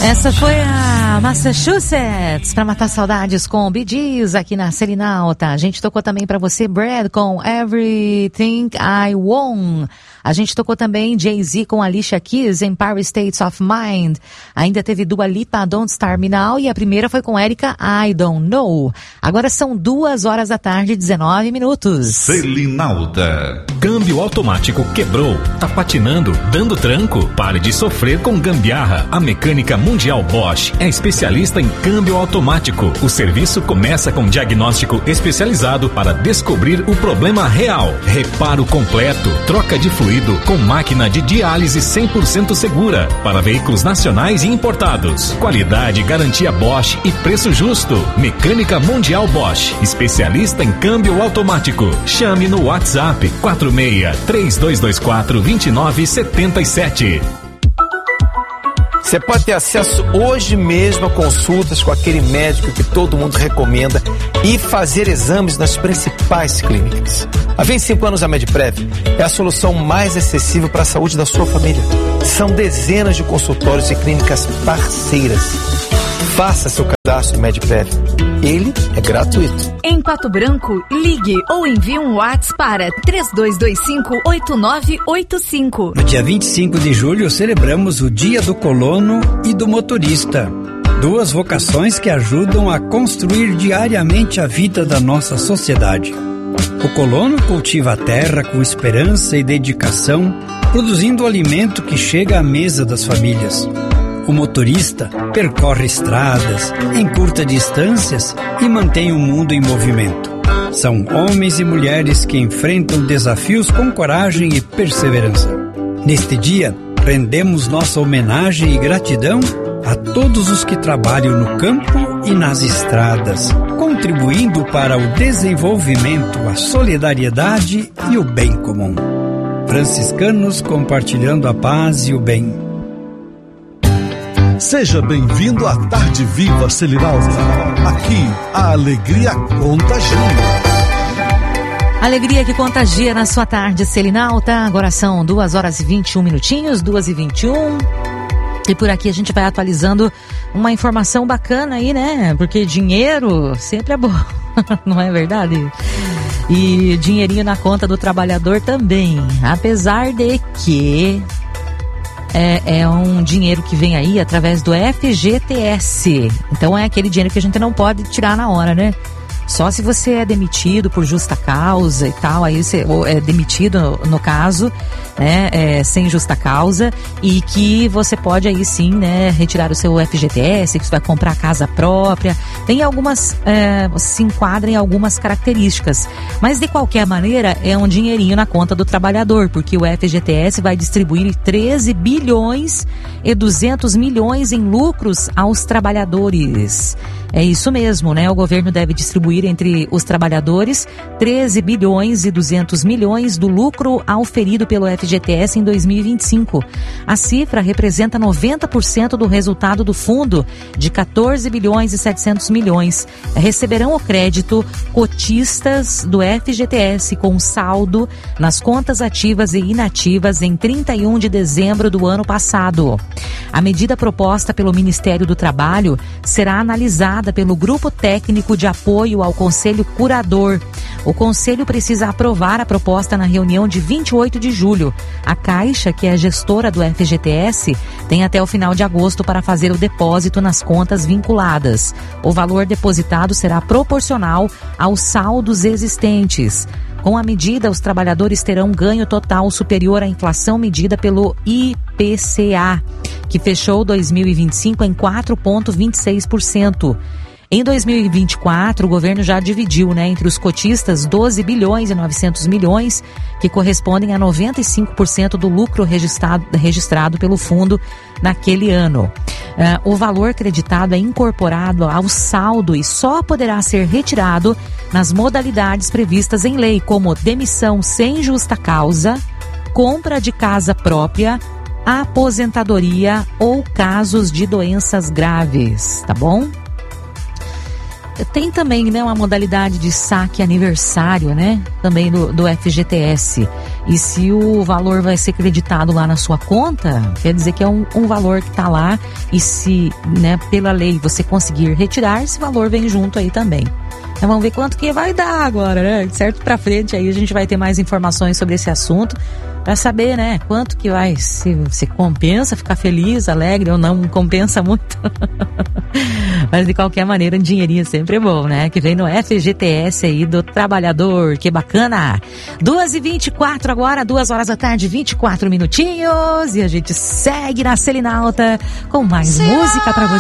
Essa foi a Massachusetts para matar saudades com Bee Gees aqui na Selinalta. A gente tocou também para você Brad com Everything I Want. A gente tocou também Jay-Z com Alicia Keys, Empire States of Mind. Ainda teve Dua Lipa, Don't Start Me Now. E a primeira foi com Erika, I Don't Know. Agora são 2h da tarde, 19 minutos. Selinalta. Câmbio automático quebrou, tá patinando, dando tranco? Pare de sofrer com gambiarra. A Mecânica Mundial Bosch é especialista em câmbio automático. O serviço começa com diagnóstico especializado para descobrir o problema real. Reparo completo, troca de fluido com máquina de diálise 100% segura para veículos nacionais e importados. Qualidade, garantia Bosch e preço justo. Mecânica Mundial Bosch, especialista em câmbio automático. Chame no WhatsApp 46-3224-2977. Você pode ter acesso hoje mesmo a consultas com aquele médico que todo mundo recomenda e fazer exames nas principais clínicas. Há 25 anos a Medprev é a solução mais acessível para a saúde da sua família. São dezenas de consultórios e clínicas parceiras. Faça seu cadastro no Medprev. Ele é gratuito. Em Pato Branco, ligue ou envie um WhatsApp para 3225-8985. No dia 25 de julho, celebramos o Dia do Colono e do Motorista. Duas vocações que ajudam a construir diariamente a vida da nossa sociedade. O colono cultiva a terra com esperança e dedicação, produzindo o alimento que chega à mesa das famílias. O motorista percorre estradas, encurta distâncias e mantém o mundo em movimento. São homens e mulheres que enfrentam desafios com coragem e perseverança. Neste dia, rendemos nossa homenagem e gratidão a todos os que trabalham no campo e nas estradas, contribuindo para o desenvolvimento, a solidariedade e o bem comum. Franciscanos compartilhando a paz e o bem. Seja bem-vindo à Tarde Viva Selinalta. Aqui, a alegria contagia. Alegria que contagia na sua tarde Selinalta. Agora são 2h21 minutinhos, 2h21. E por aqui a gente vai atualizando uma informação bacana aí, né? Porque dinheiro sempre é bom, não é verdade? E dinheirinho na conta do trabalhador também. Apesar de que é um dinheiro que vem aí através do FGTS. Então é aquele dinheiro que a gente não pode tirar na hora, né? Só se você é demitido por justa causa e tal, aí você é demitido no caso, né, sem justa causa, e que você pode aí sim, né, retirar o seu FGTS, que você vai comprar casa própria. Tem algumas, se enquadra em algumas características, mas de qualquer maneira é um dinheirinho na conta do trabalhador, porque o FGTS vai distribuir 13 bilhões e 200 milhões em lucros aos trabalhadores. É isso mesmo, né? O governo deve distribuir entre os trabalhadores 13 bilhões e 200 milhões do lucro auferido pelo FGTS em 2025. A cifra representa 90% do resultado do fundo de 14 bilhões e 700 milhões. Receberão o crédito cotistas do FGTS com saldo nas contas ativas e inativas em 31 de dezembro do ano passado. A medida proposta pelo Ministério do Trabalho será analisada pelo Grupo Técnico de Apoio ao Conselho Curador. O Conselho precisa aprovar a proposta na reunião de 28 de julho. A Caixa, que é a gestora do FGTS, tem até o final de agosto para fazer o depósito nas contas vinculadas. O valor depositado será proporcional aos saldos existentes. Com a medida, os trabalhadores terão um ganho total superior à inflação medida pelo IPCA, que fechou 2025 em 4,26%. Em 2024, o governo já dividiu, né, entre os cotistas 12 bilhões e 900 milhões, que correspondem a 95% do lucro registrado pelo fundo naquele ano. O valor creditado é incorporado ao saldo e só poderá ser retirado nas modalidades previstas em lei, como demissão sem justa causa, compra de casa própria, aposentadoria ou casos de doenças graves, tá bom? tem também, né, uma modalidade de saque aniversário, né? Também do FGTS. E se o valor vai ser creditado lá na sua conta, quer dizer que é um valor que está lá. E se, né, pela lei você conseguir retirar, esse valor vem junto aí também. Então vamos ver quanto que vai dar agora, né? Certo pra frente aí a gente vai ter mais informações sobre esse assunto. Pra saber, né, quanto que vai, se compensa ficar feliz, alegre ou não compensa muito. Mas de qualquer maneira, um dinheirinho sempre é bom, né? Que vem no FGTS aí do trabalhador, que bacana. 2h24 agora, 2 da tarde, 24 minutinhos. E a gente segue na Selinalta com mais música pra você.